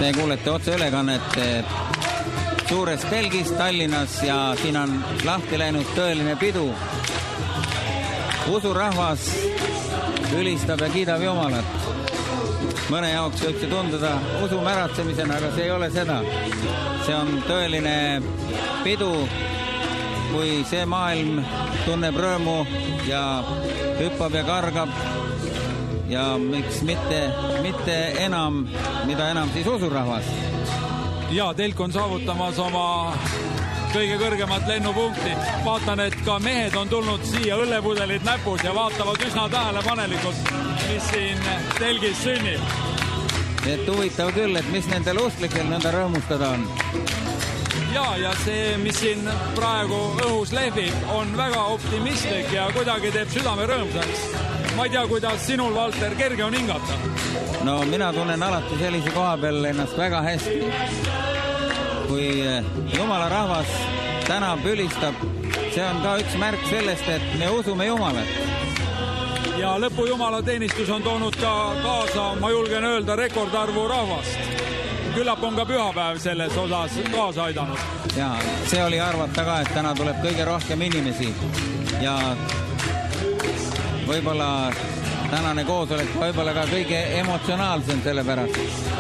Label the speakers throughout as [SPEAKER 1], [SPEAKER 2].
[SPEAKER 1] Te kuulete otseülekannet Suures Telgis Tallinnas ja siin on lahti läinud tõeline pidu. Usurahvas ülistab ja kiidab Jumalat. Mõne jaoks võib see tunduda usu märatsemisena, aga see ei ole seda. See on tõeline pidu, kui see maailm tunneb rõõmu ja hüppab ja kargab. Ja miks mitte enam, mida enam siis usurahvas.
[SPEAKER 2] Ja telk on saavutamas oma kõige kõrgemat lennupunkti. Vaatan, et ka mehed on tulnud siia õllepudelid näpus ja vaatavad üsna tähelepanelikult, mis siin telgis sünnib.
[SPEAKER 1] Et huvitav küll, et mis nendel usklikel nõnda rõõmustada on.
[SPEAKER 2] Ja see, mis siin praegu õhus lehvib, on väga optimistlik ja kuidagi teeb südame rõõmsaks. Ma ei tea, kuidas sinul, Valter, kerge on hingata?
[SPEAKER 1] No mina tunnen alati sellise koha peal ennast väga hästi. Kui Jumala rahvas tänab, ülistab, see on ka üks märk sellest, et me usume Jumalat.
[SPEAKER 2] Ja lõpu Jumala teenistus on toonud ka kaasa, ma julgen öelda, rekordarvu rahvast. Küllap on ka pühapäev selles osas kaasa aidanud.
[SPEAKER 1] Ja see oli arvata ka, et täna tuleb kõige rohkem inimesi ja võib-olla tänane koosolek võib-olla ka kõige emotsionaalsem selle pärast.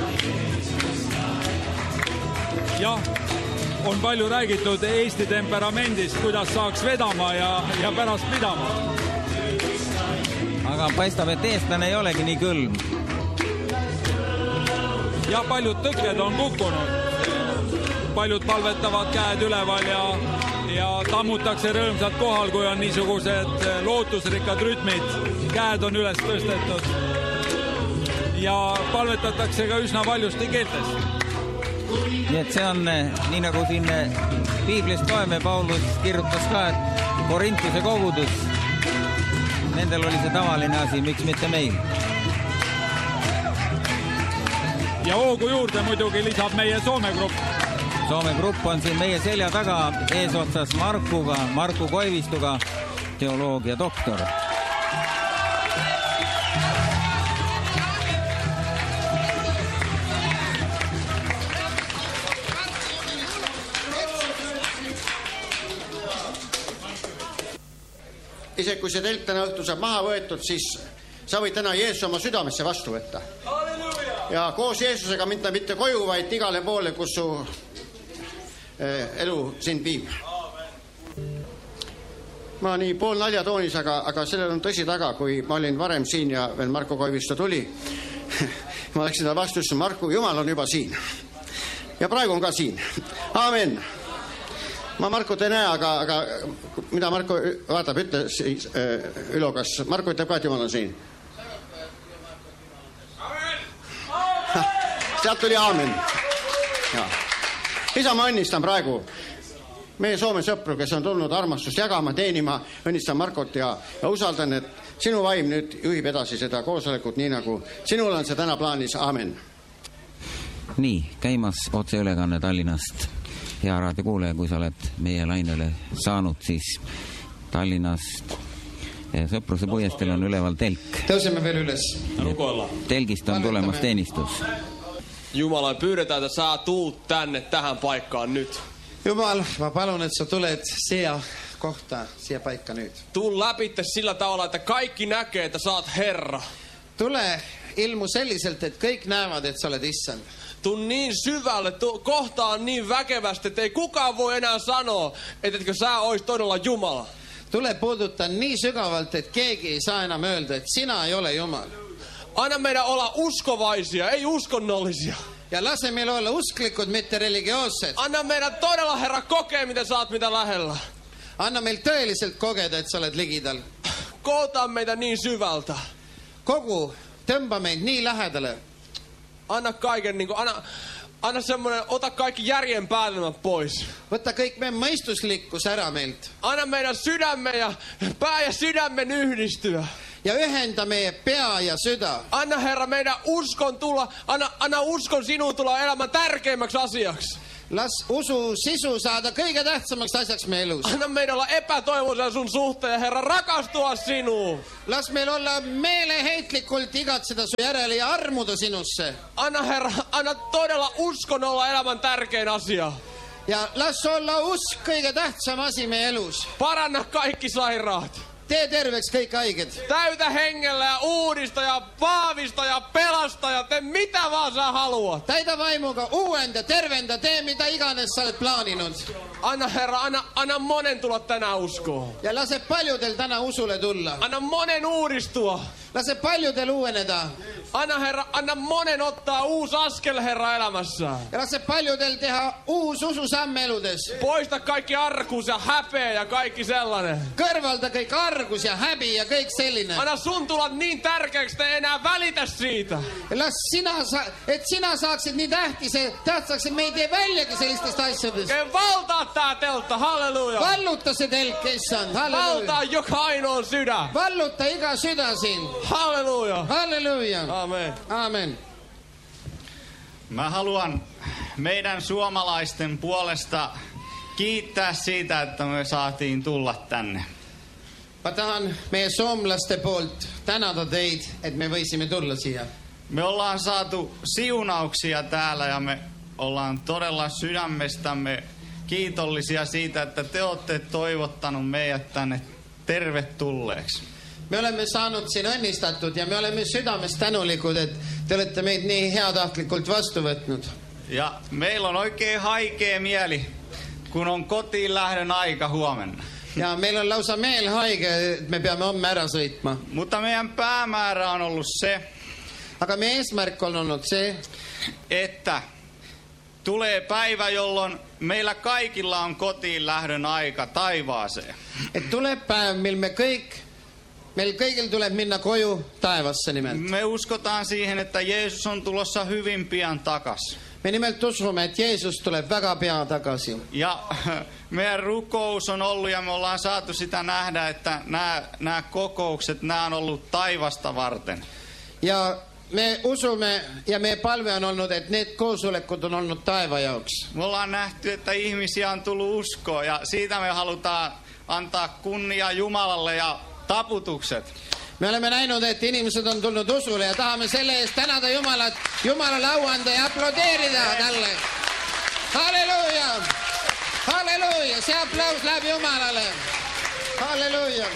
[SPEAKER 2] Jah, on palju räägitud Eesti temperamendist, kuidas saaks vedama ja pärast pidama.
[SPEAKER 1] Aga paistab, et eestlane ei olegi nii külm.
[SPEAKER 2] Ja paljud tõkked on kukkunud. Paljud palvetavad käed üleval ja tammutakse rõõmsalt kohal, kui on niisugused lootusrikkad rütmid. Käed on üles tõstetud ja palvetatakse ka üsna paljusti keeltes.
[SPEAKER 1] Nii et see on nii nagu siin Piiblist loeme, Paulus kirjutas ka, et Korintuse kogudus, nendel oli see tavaline asi, miks mitte meil.
[SPEAKER 2] Ja hoogu juurde muidugi lisab meie Soome grupp.
[SPEAKER 1] Soome grupp on siin meie selja taga eesotsas Marku Koivistuga, teoloogia doktor.
[SPEAKER 3] Isegi kui see telk täna õhtul saab maha võetud, siis sa võid täna Jeesus oma südamesse vastu võtta. Ja koos Jeesusega mitte koju, vaid igale poole, kus su elu sind viib. Ma nii pool naljatoonis, aga sellel on tõsi taga, kui ma olin varem siin ja veel Marko Koivisto tuli. Ma läksin talle vastu, ütlesin, Marku, Jumal on juba siin. Ja praegu on ka siin. Aamen. Ma Markut ei näe, aga mida Marko vaatab, ütle Ülo, kas Marko ütleb ka, et Jumal on siin? Sealt tuli aamen. Isa, ma õnnistan praegu meie Soome sõpru, kes on tulnud armastust jagama, teenima, õnnistan Markot ja usaldan, et sinu vaim nüüd juhib edasi seda koosolekut, nii nagu sinul on see täna plaanis. Aamen.
[SPEAKER 1] Nii, käimas otseülekanne Tallinnast. Hea raadiokuulaja, kui sa oled meie lainele saanud, siis Tallinnast Sõpruse puiesteel on üleval telk.
[SPEAKER 4] Tõusemme veel üles.
[SPEAKER 1] Telgist on tulemas teenistus.
[SPEAKER 5] Jumala, pyydetään, että sä tuut tänne tähän paikkaan nyt.
[SPEAKER 4] Jumal, mä palun, että sä tulet siia kohtaan, siia paikka nyt.
[SPEAKER 5] Tuu läpitte sillä tavalla, että kaikki näkee, että sä oot Herra.
[SPEAKER 4] Tule ilmu selliselt, että kõik näevad, että sä olet Issand.
[SPEAKER 5] Tuu niin syvälle, kohtaan niin väkevästi, että ei kukaan voi enää sanoa, ettetkö sä ois todella Jumala.
[SPEAKER 4] Tule puuduttaa niin sykävältä, että keegi ei saa enää myöldä, että sinä ei ole Jumal.
[SPEAKER 5] Anna meidän olla uskovaisia, ei uskonnollisia.
[SPEAKER 4] Ja lase meillä olla usklikud, mitte religioosset.
[SPEAKER 5] Anna meidän todella, Herra, kokea, mitä sä oot mitä lähellä.
[SPEAKER 4] Anna meil tõeliselt kogeda, että sä olet ligidal.
[SPEAKER 5] Koota meitä niin syvältä.
[SPEAKER 4] Kogu, tõmba meid nii lähedale.
[SPEAKER 5] Anna kaiken, niin kuin, anna semmoinen, ota kaikki järjen päätelmät pois.
[SPEAKER 4] Võtta kõik meidän mõistuslikkus ära meilt.
[SPEAKER 5] Anna meidän sydämme ja pää ja sydämen yhdistyä.
[SPEAKER 4] Ja yhenda meie pea ja sydä.
[SPEAKER 5] Anna, Herra, meidän uskon tulla, anna uskon sinuun tulla elämän tärkeimmäksi asiaksi.
[SPEAKER 4] Las usu sisu saada kõige tähtsamaks asjaks me elus.
[SPEAKER 5] Anna meidän olla epätoivoisia sun suhteen ja Herra rakastua sinuun.
[SPEAKER 4] Las meil olla meeleheitlikult igatseda su järele ja armuda sinusse.
[SPEAKER 5] Anna Herra, anna todella uskon olla elämän tärkein asia.
[SPEAKER 4] Ja las olla usk kõige tähtsam asi meie elus.
[SPEAKER 5] Paranna kaikki sairaat.
[SPEAKER 4] Tee terveks kõik haiged.
[SPEAKER 5] Täytä hengellä ja uudista ja vahvista ja pelasta ja tee mitä vaan sä haluat.
[SPEAKER 4] Täida vaimuga uuenda, tervenda, tee mitä iganes sa oled plaaninud.
[SPEAKER 5] Anna Herra, anna monen tulla tänään uskoon.
[SPEAKER 4] Ja lase paljudel täna usule tulla.
[SPEAKER 5] Anna monen uudistua.
[SPEAKER 4] Lase paljudel uueneda.
[SPEAKER 5] Anna Herra, anna monen ottaa uusi askel Herra elämässään.
[SPEAKER 4] Ja lase paljudel teha uus ususamm eludes.
[SPEAKER 5] Poista kaikki arkuus ja häpeä ja kaikki sellainen.
[SPEAKER 4] Kõrvalda kõik argus ja häbi ja kõik selline.
[SPEAKER 5] Anna sun tulla niin tärkeäksi, että ei enää välitä siitä.
[SPEAKER 4] Ja las sina saaksid nii tähtsaksi, me ei tee väljagi sellistest asjadest.
[SPEAKER 5] Valtaa tää teltta, halleluja.
[SPEAKER 4] Valluta se telk, issand, halleluja.
[SPEAKER 5] Valtaa joka ainoa sydän.
[SPEAKER 4] Valluta iga süda siin.
[SPEAKER 5] Halleluja.
[SPEAKER 4] Halleluja.
[SPEAKER 5] Amen.
[SPEAKER 4] Amen.
[SPEAKER 6] Mä haluan meidän suomalaisten puolesta kiittää siitä, että me saatiin tulla tänne.
[SPEAKER 4] Ma tahan meie soomlaste poolt tänada teid, että me võisime tulla siia.
[SPEAKER 6] Me ollaan saatu siunauksia täällä ja me ollaan todella sydämestämme kiitollisia siitä, että te olette toivottanut meidät tänne tervetulleeksi.
[SPEAKER 4] Me olemme saanud siin õnnistatud ja me olemme südamest tänulikud, että te olette meid nii heatahtlikult vastu võtnud.
[SPEAKER 6] Ja meillä on oikein haikea mieli, kun on kotiin lähdön aika huomenna.
[SPEAKER 4] Ja meillä on lausa meel haige, että me peame homme ära sõitma.
[SPEAKER 6] Mutta meidän päämäärä on ollut se,
[SPEAKER 4] aga meie eesmärk on olnud se,
[SPEAKER 6] että tulee päivä, jolloin meillä kaikilla on kotiin lähdön aika taivaaseen.
[SPEAKER 4] Et tuleb päev, mil meil kõigil tuleb minna koju taevasse nimelt.
[SPEAKER 6] Me uskotaan siihen, että Jeesus on tulossa hyvin pian takas.
[SPEAKER 4] Me nimelt usume, että Jeesus tuleb väga pea tagasi.
[SPEAKER 6] Ja meidän rukous on ollut ja me ollaan saatu sitä nähdä, että nämä kokoukset, nämä on ollut taivasta varten.
[SPEAKER 4] Ja me usume ja meie palve on olnud, että need koosolekud on olnud taeva jaoks.
[SPEAKER 6] Me ollaan nähty, että ihmisiä on tullut uskoon ja siitä me halutaan antaa kunnia Jumalalle ja taputukset.
[SPEAKER 4] Me oleme näinud, että inimesed on tulnud usule ja tahame selle eest tänada Jumalale au anda ja aplodeerida talle. Halleluja! Halleluja! See aplaus läheb Jumalale. Halleluja!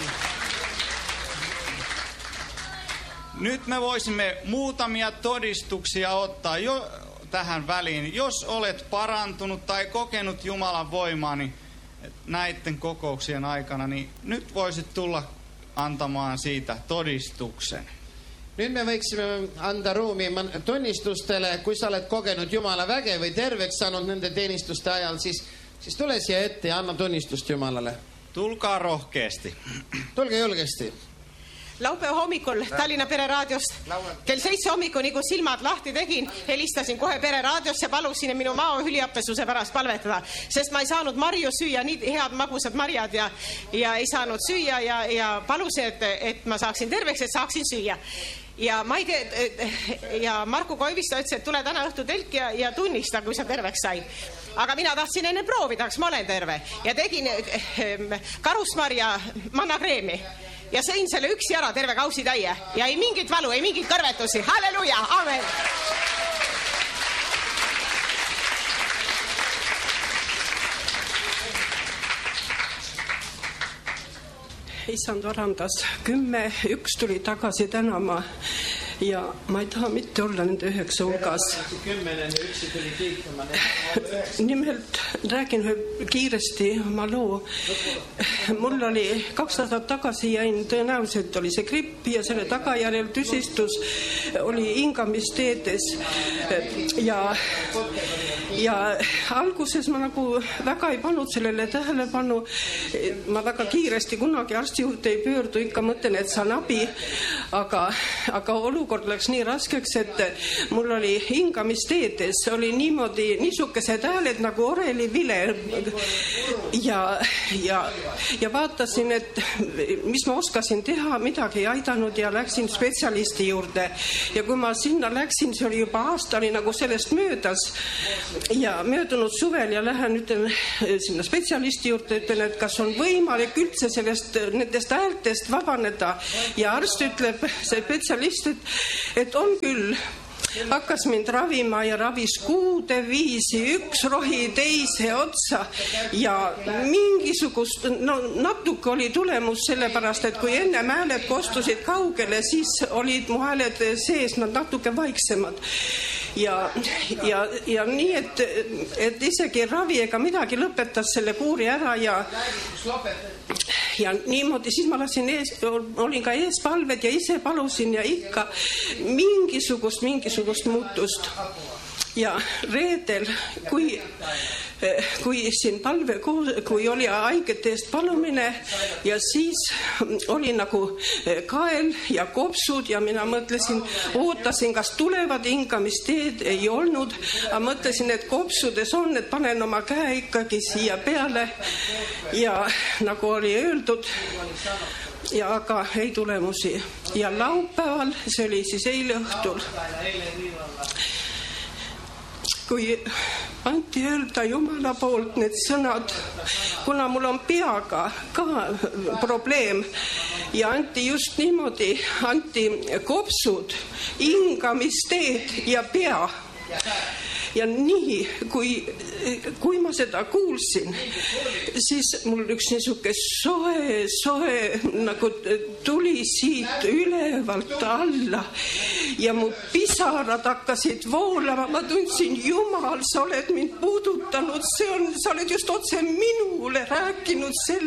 [SPEAKER 6] Nyt me voisimme muutamia todistuksia ottaa jo tähän väliin. Jos olet parantunut tai kokenut Jumalan voimaa niin näiden kokouksien aikana, niin nyt voisit tulla antamaan siitä todistuksen.
[SPEAKER 4] Nüüd me võiksime anda ruumi tunnistustele, kui sa oled kogenud Jumala väge või terveks saanud nende teenistuste ajal, siis tule siia ette ja anna tunnistust Jumalale.
[SPEAKER 6] Tulkaa rohkeasti.
[SPEAKER 4] Tulge julgesti.
[SPEAKER 7] Laupäeva hommikul Tallinna Pereraadiost kell 7 hommikul, nii kui silmad lahti tegin, helistasin kohe Pereraadiosse ja palusin minu mao hüliapesuse pärast palvetada, sest ma ei saanud marju süüa, nii head magusad marjad ja ei saanud süüa ja palusin, et ma saaksin terveks, et saaksin süüa. Ja Marku Koivisto ütles, et tule täna õhtu telk ja tunnista, kui sa terveks said. Aga mina tahtsin enne proovida, kas ma olen terve. Ja tegin karusmarja mannakreemi. Ja sõin selle üksi ära terve kausi täie. Ja ei mingit valu, ei mingit kõrvetusi. Halleluja, amen.
[SPEAKER 8] Issand arandas 10-1 tuli tagasi tänama ja ma ei taha mitte olla nende 9 hulgas. Nimelt räägin kiiresti oma loo. Mul oli 2 aastat tagasi jäin, tõenäoliselt oli see gripp ja selle tagajärjel tüsistus oli hingamisteedes ja alguses ma nagu väga ei pannud sellele tähelepanu. Ma väga kiiresti kunagi arsti juurde ei pöördu, ikka mõtlen, et saan abi, aga olukord olukord läks nii raskeks, et mul oli hingamisteedes, oli niisugused hääled nagu orelivile ja vaatasin, et mis ma oskasin teha, midagi ei aidanud ja läksin spetsialisti juurde. Ja kui ma sinna läksin, see oli juba aasta oli nagu sellest möödas ja möödunud suvel ja lähen, ütlen sinna spetsialisti juurde, ütlen, et kas on võimalik üldse nendest häältest vabaneda ja arst ütleb, see spetsialist, et on küll. Hakkas mind ravima ja ravis kuude viisi, üks rohi teise otsa ja mingisugust, natuke oli tulemus sellepärast, et kui enne hääled kostusid kaugele, siis olid mu hääled sees, nad natuke vaiksemad. Ja nii, et isegi ravi ega midagi lõpetas selle kuuri ära ja niimoodi, siis ma olin ka eespalved ja ise palusin ja ikka mingisugust muutust. Ja reedel, kui siin kui oli haigete eest palumine ja siis oli nagu kael ja kopsud ja mina mõtlesin, ootasin, kas tulevad hingamisteed, ei olnud, aga mõtlesin, et kopsudes on, et panen oma käe ikkagi siia peale ja nagu oli öeldud, ja aga ei tulemusi. Ja laupäeval, see oli siis eile õhtul, kui anti öelda Jumala poolt need sõnad, kuna mul on peaga ka probleem ja anti just niimoodi, anti kopsud, hingamisteed ja pea. Ja nii, kui ma seda kuulsin, siis mul üks niisuke soe nagu tuli siit ülevalt alla ja mu pisarad hakkasid voolama. Ma tundsin, Jumal, sa oled mind puudutanud, sa oled just otse minule rääkinud selle.